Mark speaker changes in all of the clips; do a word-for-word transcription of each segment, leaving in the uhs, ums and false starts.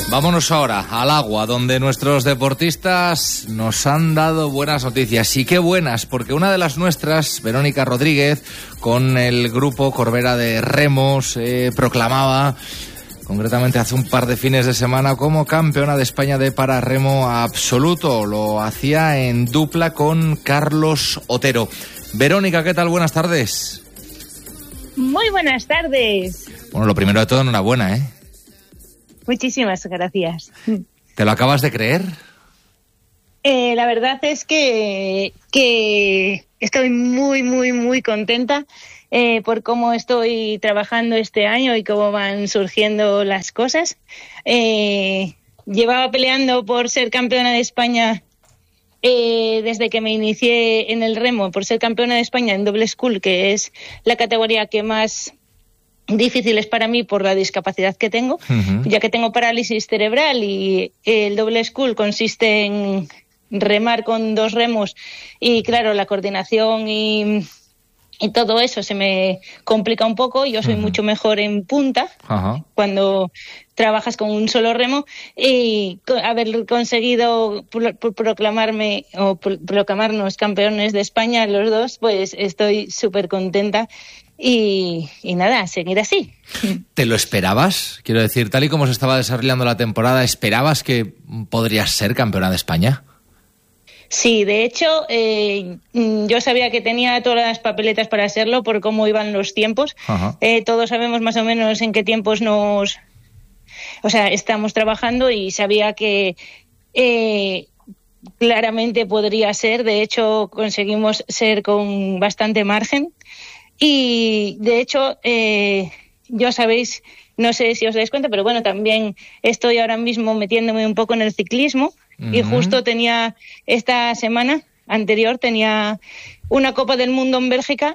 Speaker 1: Vámonos ahora al agua, donde nuestros deportistas nos han dado buenas noticias. Y qué buenas, porque una de las nuestras, Verónica Rodríguez, con el grupo Corbera de Remo, se proclamaba, concretamente hace un par de fines de semana, como campeona de España de pararremo absoluto. Lo hacía en dupla con Carlos Otero. Verónica, ¿qué tal? Buenas tardes.
Speaker 2: Muy buenas tardes.
Speaker 1: Bueno, lo primero de todo, enhorabuena, ¿eh?
Speaker 2: Muchísimas gracias.
Speaker 1: ¿Te lo acabas de creer?
Speaker 2: Eh, la verdad es que, que estoy muy, muy, muy contenta eh, por cómo estoy trabajando este año y cómo van surgiendo las cosas. Eh, llevaba peleando por ser campeona de España eh, desde que me inicié en el remo, por ser campeona de España en Double Scull, que es la categoría que más difícil es para mí por la discapacidad que tengo, uh-huh. ya que tengo parálisis cerebral y el Double Scull consiste en remar con dos remos y claro, la coordinación y, y todo eso se me complica un poco. Yo soy uh-huh. mucho mejor en punta uh-huh. cuando trabajas con un solo remo, y haber conseguido pro- pro- proclamarme o pro- proclamarnos campeones de España los dos, pues estoy súper contenta. Y, y nada, seguir así.
Speaker 1: ¿Te lo esperabas? Quiero decir, tal y como se estaba desarrollando la temporada, ¿esperabas que podrías ser campeona de España?
Speaker 2: Sí, de hecho, eh, yo sabía que tenía todas las papeletas para serlo por cómo iban los tiempos. Eh, todos sabemos más o menos en qué tiempos nos... O sea, estamos trabajando, y sabía que eh, claramente podría ser. De hecho, conseguimos ser con bastante margen. Y, de hecho, eh, yo sabéis, no sé si os dais cuenta, pero bueno, también estoy ahora mismo metiéndome un poco en el ciclismo. Uh-huh. Y justo tenía, esta semana anterior, tenía una Copa del Mundo en Bélgica,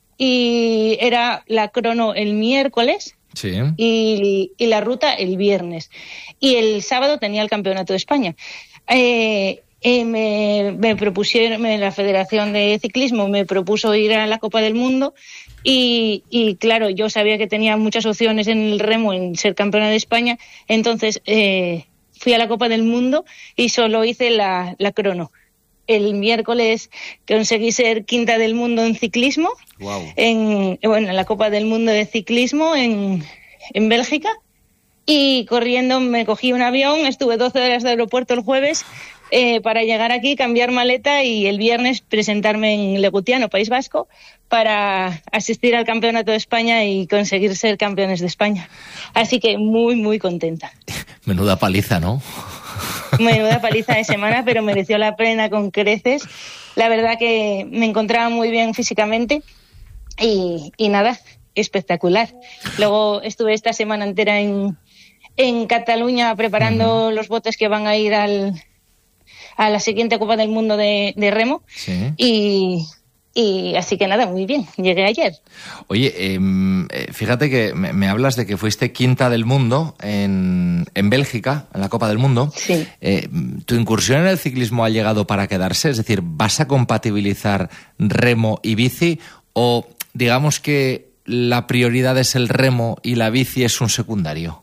Speaker 2: y era la crono el miércoles
Speaker 1: sí.
Speaker 2: y, y la ruta el viernes. Y el sábado tenía el Campeonato de España. Eh... Eh, me, me propusieron, me, la Federación de Ciclismo me propuso ir a la Copa del Mundo, y, y claro, yo sabía que tenía muchas opciones en el remo en ser campeona de España. Entonces eh, fui a la Copa del Mundo y solo hice la, la crono. El miércoles conseguí ser quinta del mundo en ciclismo, wow. en, bueno, en la Copa del Mundo de Ciclismo en, en Bélgica, y corriendo me cogí un avión, estuve doce horas de aeropuerto el jueves, Eh, para llegar aquí, cambiar maleta y el viernes presentarme en Legutiano, País Vasco, para asistir al Campeonato de España y conseguir ser campeones de España. Así que muy, muy contenta.
Speaker 1: Menuda paliza, ¿no?
Speaker 2: Menuda paliza de semana, pero mereció la pena con creces. La verdad que me encontraba muy bien físicamente y, y nada, espectacular. Luego estuve esta semana entera en, en Cataluña preparando uh-huh. los botes que van a ir al... a la siguiente Copa del Mundo de, de remo, sí. y, y así que nada, muy bien, llegué ayer.
Speaker 1: Oye, eh, fíjate que me, me hablas de que fuiste quinta del mundo en, en Bélgica, en la Copa del Mundo.
Speaker 2: Sí.
Speaker 1: Eh, ¿Tu incursión en el ciclismo ha llegado para quedarse? Es decir, ¿vas a compatibilizar remo y bici, o digamos que la prioridad es el remo y la bici es un secundario?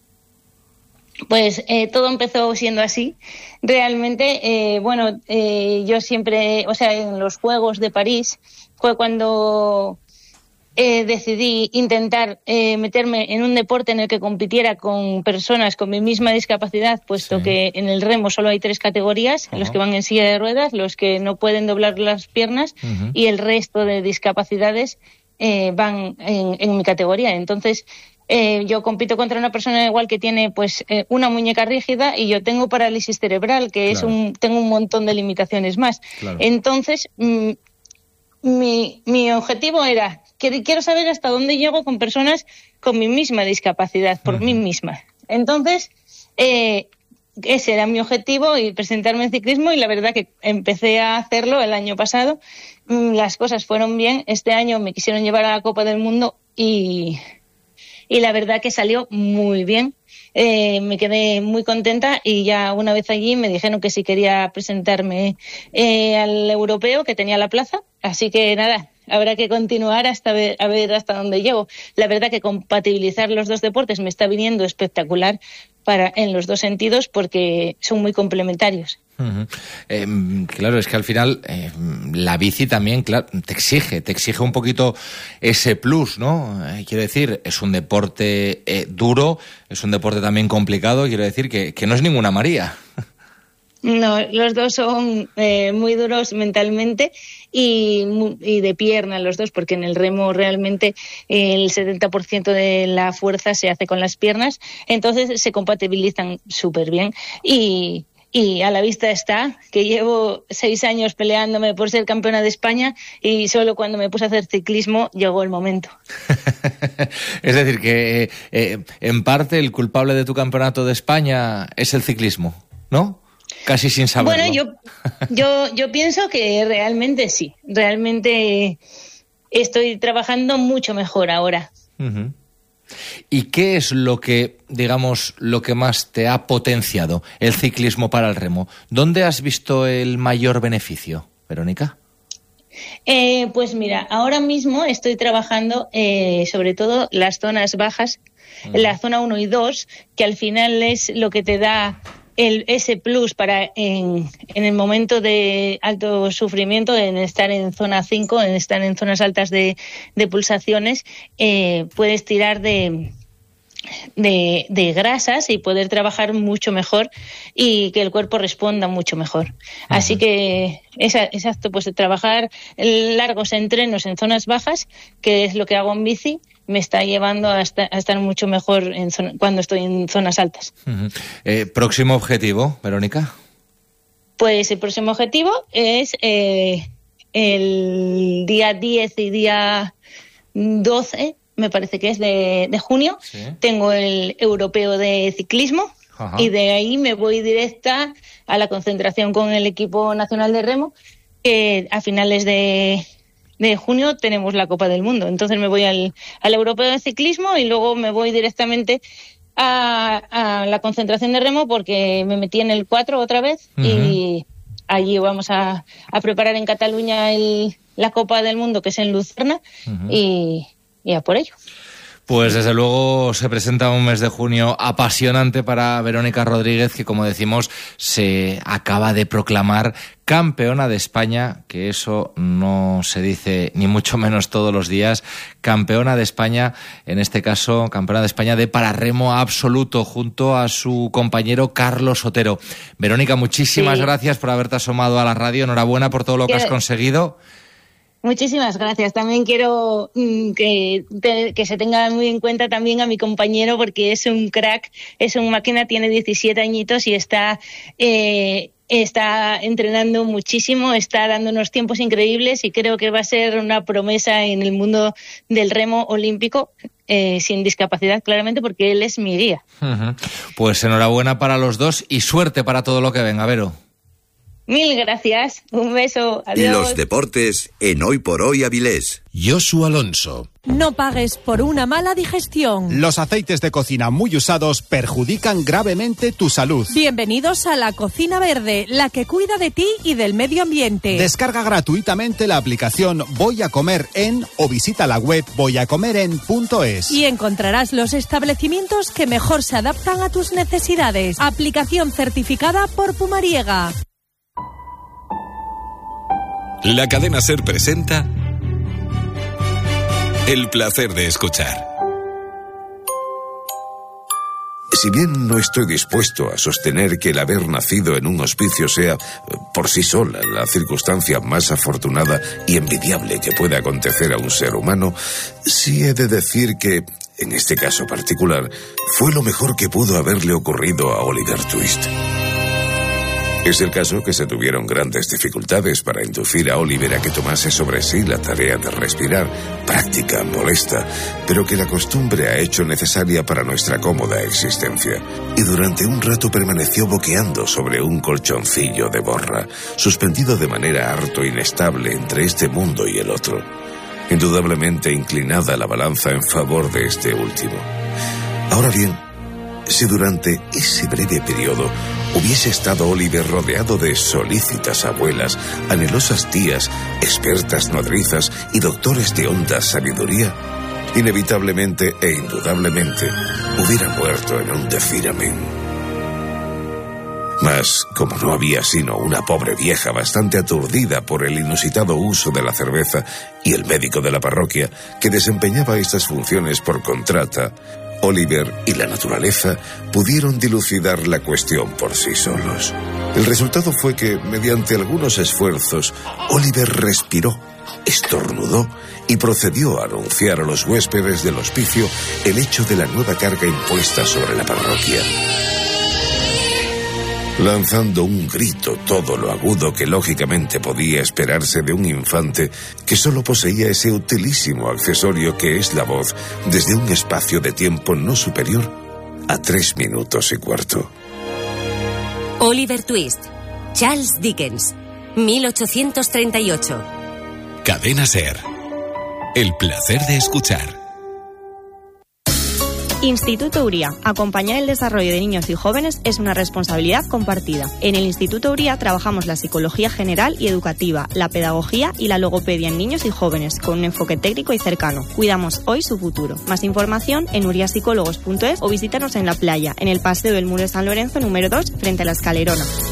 Speaker 2: Pues eh, todo empezó siendo así. Realmente, eh, bueno, eh, yo siempre, o sea, en los Juegos de París fue cuando eh, decidí intentar eh, meterme en un deporte en el que compitiera con personas con mi misma discapacidad, puesto sí. que en el remo solo hay tres categorías, uh-huh. los que van en silla de ruedas, los que no pueden doblar las piernas uh-huh. y el resto de discapacidades eh, van en, en mi categoría. Entonces, Eh, yo compito contra una persona igual que tiene pues eh, una muñeca rígida, y yo tengo parálisis cerebral, que claro. es un tengo un montón de limitaciones más. Claro. Entonces, mm, mi, mi objetivo era que quiero saber hasta dónde llego con personas con mi misma discapacidad, por uh-huh. mí misma. Entonces, eh, ese era mi objetivo, y presentarme en ciclismo, y la verdad que empecé a hacerlo el año pasado. Mm, las cosas fueron bien. Este año me quisieron llevar a la Copa del Mundo y... Y la verdad que salió muy bien. Eh, me quedé muy contenta, y ya una vez allí me dijeron que si quería presentarme eh, al europeo, que tenía la plaza. Así que nada, habrá que continuar hasta ver, a ver hasta dónde llego. La verdad que compatibilizar los dos deportes me está viniendo espectacular para en los dos sentidos porque son muy complementarios.
Speaker 1: Uh-huh. Eh, claro, es que al final eh, la bici también, claro, te exige, te exige un poquito ese plus, ¿no? Eh, quiero decir, es un deporte eh, duro, es un deporte también complicado, quiero decir que, que no es ninguna María.
Speaker 2: No, los dos son eh, muy duros mentalmente y, y de pierna los dos, porque en el remo realmente el setenta por ciento de la fuerza se hace con las piernas, entonces se compatibilizan súper bien y, y a la vista está que llevo seis años peleándome por ser campeona de España y solo cuando me puse a hacer ciclismo llegó el momento.
Speaker 1: Es decir, que eh, en parte el culpable de tu campeonato de España es el ciclismo, ¿no? Casi sin saberlo.
Speaker 2: Bueno, yo, yo, yo pienso que realmente sí. Realmente estoy trabajando mucho mejor ahora.
Speaker 1: Uh-huh. ¿Y qué es lo que, digamos, lo que más te ha potenciado el ciclismo para el remo? ¿Dónde has visto el mayor beneficio, Verónica?
Speaker 2: Eh, pues mira, ahora mismo estoy trabajando eh, sobre todo las zonas bajas, uh-huh. la zona uno y dos, que al final es lo que te da El, ese plus para en, en el momento de alto sufrimiento, en estar en zona cinco, en estar en zonas altas de, de pulsaciones, eh, puedes tirar de, de, de grasas y poder trabajar mucho mejor y que el cuerpo responda mucho mejor. Uh-huh. Así que, esa, exacto, pues trabajar largos entrenos en zonas bajas, que es lo que hago en bici, me está llevando a estar, a estar mucho mejor en zona, cuando estoy en zonas altas. Uh-huh.
Speaker 1: Eh, ¿Próximo objetivo, Verónica?
Speaker 2: Pues el próximo objetivo es eh, el día diez y día doce, me parece que es de, de junio, ¿sí? Tengo el europeo de ciclismo. Ajá. Y de ahí me voy directa a la concentración con el equipo nacional de remo, que a finales de... de junio tenemos la Copa del Mundo. Entonces me voy al, al Europeo de Ciclismo y luego me voy directamente a, a la concentración de remo porque me metí en el cuatro otra vez. Uh-huh. Y allí vamos a, a preparar en Cataluña el, la Copa del Mundo, que es en Lucerna, uh-huh. y, y a por ello.
Speaker 1: Pues desde luego se presenta un mes de junio apasionante para Verónica Rodríguez, que como decimos se acaba de proclamar campeona de España, que eso no se dice ni mucho menos todos los días, campeona de España, en este caso campeona de España de pararremo absoluto junto a su compañero Carlos Otero. Verónica, muchísimas sí. gracias por haberte asomado a la radio, enhorabuena por todo lo que has conseguido.
Speaker 2: Muchísimas gracias. También quiero mm, que, te, que se tenga muy en cuenta también a mi compañero porque es un crack, es un máquina, tiene diecisiete añitos y está eh, está entrenando muchísimo, está dando unos tiempos increíbles y creo que va a ser una promesa en el mundo del remo olímpico, eh, sin discapacidad, claramente, porque él es mi guía.
Speaker 1: Uh-huh. Pues enhorabuena para los dos y suerte para todo lo que venga, Vero.
Speaker 2: Mil gracias, un beso, adiós.
Speaker 3: Los deportes en Hoy por Hoy Avilés.
Speaker 4: Josu Alonso.
Speaker 5: No pagues por una mala digestión.
Speaker 4: Los aceites de cocina muy usados perjudican gravemente tu salud.
Speaker 5: Bienvenidos a la Cocina Verde, la que cuida de ti y del medio ambiente.
Speaker 4: Descarga gratuitamente la aplicación Voy a Comer En o visita la web voy a comer en punto es.
Speaker 5: Y encontrarás los establecimientos que mejor se adaptan a tus necesidades. Aplicación certificada por Pumariega.
Speaker 3: La cadena SER presenta El placer de escuchar. Si bien no estoy dispuesto a sostener que el haber nacido en un hospicio sea, por sí sola, la circunstancia más afortunada y envidiable que pueda acontecer a un ser humano, sí he de decir que, en este caso particular, fue lo mejor que pudo haberle ocurrido a Oliver Twist. Es el caso que se tuvieron grandes dificultades para inducir a Oliver a que tomase sobre sí la tarea de respirar, práctica, molesta, pero que la costumbre ha hecho necesaria para nuestra cómoda existencia. Y durante un rato permaneció boqueando sobre un colchoncillo de borra, suspendido de manera harto inestable entre este mundo y el otro. Indudablemente inclinada la balanza en favor de este último. Ahora bien, si durante ese breve periodo hubiese estado Oliver rodeado de solícitas abuelas, anhelosas tías, expertas nodrizas y doctores de honda sabiduría, inevitablemente e indudablemente hubiera muerto en un defiramen. Mas, como no había sino una pobre vieja bastante aturdida por el inusitado uso de la cerveza y el médico de la parroquia que desempeñaba estas funciones por contrata, Oliver y la naturaleza pudieron dilucidar la cuestión por sí solos. El resultado fue que, mediante algunos esfuerzos, Oliver respiró, estornudó y procedió a anunciar a los huéspedes del hospicio el hecho de la nueva carga impuesta sobre la parroquia. Lanzando un grito todo lo agudo que lógicamente podía esperarse de un infante que solo poseía ese utilísimo accesorio que es la voz desde un espacio de tiempo no superior a tres minutos y cuarto.
Speaker 6: Oliver Twist, Charles Dickens, mil ochocientos treinta y ocho.
Speaker 7: Cadena SER. El placer de escuchar.
Speaker 8: Instituto Uría. Acompañar el desarrollo de niños y jóvenes es una responsabilidad compartida. En el Instituto Uría trabajamos la psicología general y educativa, la pedagogía y la logopedia en niños y jóvenes, con un enfoque técnico y cercano. Cuidamos hoy su futuro. Más información en uriapsicólogos punto es o visítanos en la playa, en el Paseo del Muro de San Lorenzo número dos, frente a la Escalerona.